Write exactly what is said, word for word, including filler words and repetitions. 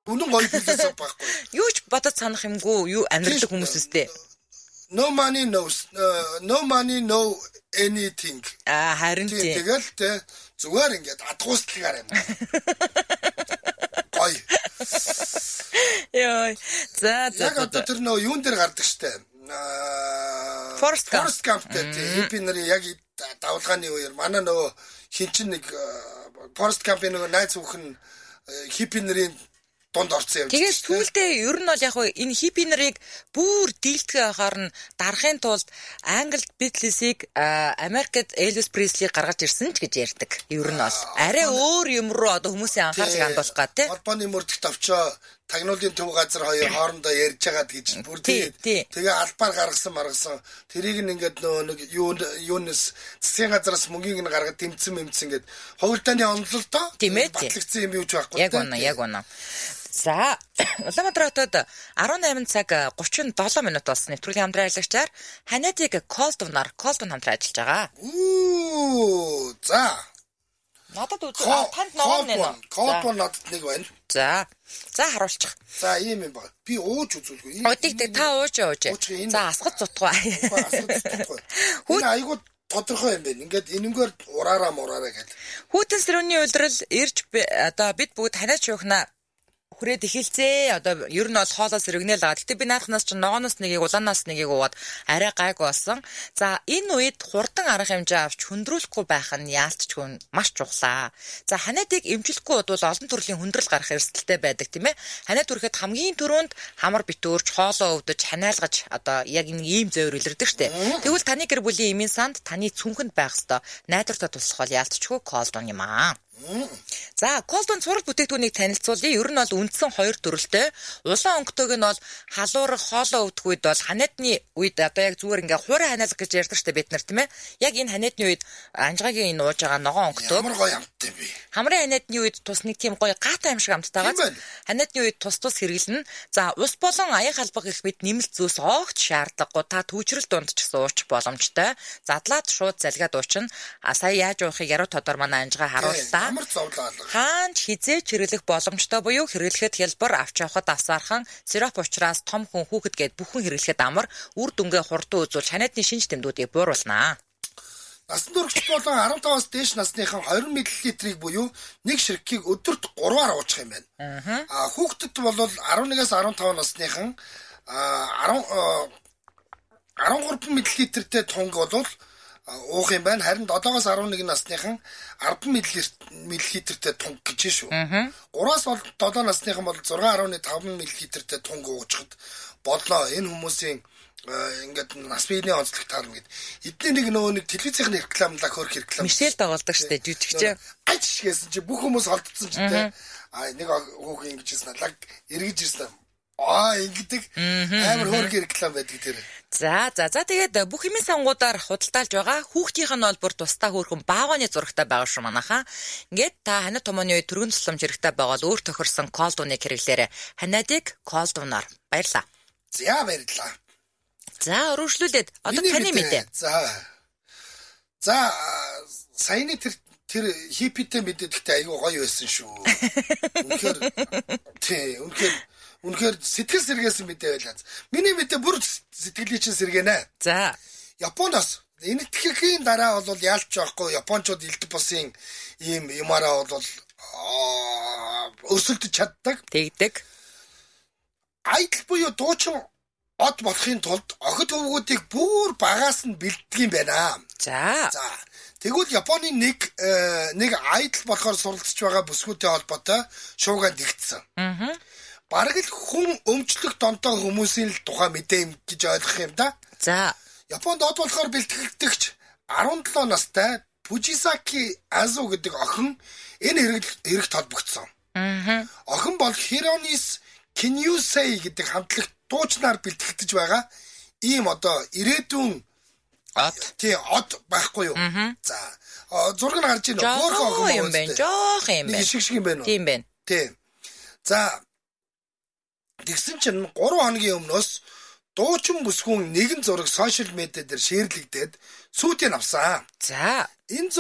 Үнэн гоё философи байхгүй. Юу ч бодож санах юмгүй юу амьдрал хүмүүс үстэй. No money knows uh, no money no anything. Аа харин тийм. Тэгэл тэ зүгээр ингээд адгуустлагаар юм. Гой. Яа. За за. Яг одоо тэр нөө юун дээр гардаг штэ. Аа Forrest Gump дээр хиппи нарын яг давлгааны үеэр манай нөгөө хин чин нэг Forrest Gump-ийн нөгөө найз хүүхэн хиппи нарын донд орсон юм. Тэгээд сүүлдээ ер нь бол яг хөө энэ хиппи нарыг бүр дийлдэхээ байхаар нь дарахын тулд Англид Beatles-ийг Америкт Elvis Presley гаргаж ирсэн ч гэж ярьдаг. Ер нь бол арай өөр юм руу одоо хүмүүсийн анхаарлыг хандуулах гад тий. Холбооны мөрдөгт авчоо тагнуулын төв газар хоёр хоорондоо ярьж байгаа гэж бүр тэгээ албаар гаргасан маргасан тэрийг нь ингээд нөө нэг юу юунес засгийн газараас мөнгийг нь гаргаад тэмцэн мэмцэн ингээд хөвөлтөний онололтоо батлагдсан юм юу ч байхгүй. Яг үнэ яг үнэ. За Улаанбаатар хотод арван найман цаг гучин долоо минут болсон нэвтрүүлгийн хамтран ажиллагчаар Ханиадыг Колдонаар Колдон хамтран ажиллаж байгаа. Үу за надад үзээ танд ногоон нэ. Колдон надад нэг байна. За за харуулчих. За ийм юм байна. Би ууж үзүүлгүй. Өдөрт та ууж ууж. За асгад зутгаа. Асгад зутгаа. Энэ айгуу тодорхой юм байна. Ингээд энэнгээр ураараа мураараа гэдэг. Хүйтэн сэрүүний улирал ирж одоо бид бүгд ханиач юухна хүрээд эхэлцээ. Одоо ер нь бол хоолоос сэргэнэл байгаа. Гэтэ би наадхнаас ч ногооноос нэгийг улаанаас нэгийг уугаад арай гайг болсон. За энэ үед хурдан арга хэмжээ авч хөндрүүлэхгүй байх нь яалтчгүй маш чухлаа. За ханиадыг эмчлэхгүй бол олон төрлийн хүндрэл гарах эрсдэлтэй байдаг тийм ээ. Ханиад хүрэхэд хамгийн түрүүнд хамар битүүрч хоолоо өвдөж ханиалгаж одоо яг нэг ийм зөөр илэрдэг штэ. Тэгвэл таны гэр бүлийн эмийн санд таны цүнхэнд байх ёстой. Найдвартай туслах бол яалтчгүй Колдон юм аа. За, Колдон цурал бүтээгдэхүүнийг танилцуулъя. Ер нь бол үндсэн хоёр төрөлтэй. Улаан өнгөтэйг нь бол халуурах, хоолоо өвдөх үед бол ханиадны үед одоо яг зүгээр ингээ хуурай ханиалгах гэж ярьдаг штэ бид нар тийм ээ. Яг энэ ханиадны үед анжаагийн энэ ууж байгаа ногоон өнгөтэйг ямар гоё амттай би. Хамрын ханиадны үед тус нэг тийм гоё гаатай юм шиг амттайгаа. Ханиадны үед тус тус хэрэглэнэ. За, ус болон аян халбаг их бид нэмэлт зүйлс огт шаардлагагүй. Та түүчрэл дунд ч гэсэн уучих боломжтой. Задлаад шууд залгаад уучна. А сая яаж уухыг яруу тодор манай анжгаа харууллаа. Хаанч хизээ хэрэглэх боломжтой буюу хэрэглэхэд хялбар авч явахад асаархан сироп учраас том хүн хүүхэд гээд бүхэн хэрэглэхэд амар үр дүнгээ хурдан үзүүлж ханиадны шинж тэмдгүүдийг бууруулнаа. Насан туршид болон арван таваас дээш насныхан двадцать миллилитрийг буюу нэг ширхгийг өдөрт гурваар уучих юм байна. Аа хүүхдэд бол eleven-аас fifteen насныхан13 миллилитртэй тунг бол уух юм байна. Харин seven-аас eleven насныхан ten миллилитртэй тунг гэж шүү. three-аас seven насныхан бол six point five миллилитртэй тунг уучхад бодлоо. Энэ хүмүүсийн ингээд нас биений онцлог таарна гэд. Эдний нэг нөгөө нэг телевизийн рекламлаа хөрх реклам. Мишель дагалдаг штэ жүжигч. Аж шигэсэн чи бүх хүмүүс холдсон ч тэ. А нэг хүүхэн ингэж ирсэн лаг эргэж ирсэн. Аа ингэдэг амар хөрх реклам байдаг тэр. За за за тэгээд бүх юмын сангуудаар худалдаалж байгаа. Хүүхдийнх нь бол бүр тусдаа хөөрхөн бааваны зурагтай байгаа шүү манайхаа. Ингээд та ханиад томооны үе төргөн тусламж хэрэгтэй байгаа бол өөр тохирсон Колдоныг хэрэглээрэй. Ханиадыг Колдоноор баярлаа. За баярлаа. За өргөжлүүлээд одоо таны мэдээ. За. За саяны тэр тэр хиппитэй мэдээд ихтэй аюу гоё байсан шүү. Үнэхээр тий, үнэхээр үнэхээр сэтгэл сэргээсэн мэдээ байлаа. Миний мэдээ бүр сэтгэлийн чинь сэргэнэ. За. Японоос энэ тэххийн дараа бол яалч байхгүй японочууд элдв бусын ийм юмараа бол өрсөлдөж чаддаг. Тэгдэг. Айдл буюу дуучин од болохын тулд охид хөвгүүдийг бүр багаас нь бэлддэг юм байна. За. За. Тэгвэл Японы нэг нэг айдл болохоор суралцж байгаа бүсгүүтэй холбоотой шууган дэгдсэн. Аа. Бараг л хүн өмчлөх донтой хүмүүсийн л тухай мэдээ юм гэж ойлгох юм да. За. Японд од болохоор бэлтгэгдэгч seventeen настай Фужисаки Азу гэдэг охин энэ хэрэгт холбогдсон. Аа. Охин бол Хиронис Киньюсей гэдэг хамтлагт дуучнаар бэлтгэгдэж байгаа ийм одоо ирээдүйн од тий од байхгүй юу. За зураг нь гарч ийн хөөхөн охин юм байна. Жоох юм байна. Шиг шиг юм байна уу? Тийм байна. Тий. За тэгсэн чинь three хоногийн өмнөөс дуучин бүсгүн нэгэн зураг сошиал медиа дээр шеэрлэгдээд сүйдээ авсан. За энэ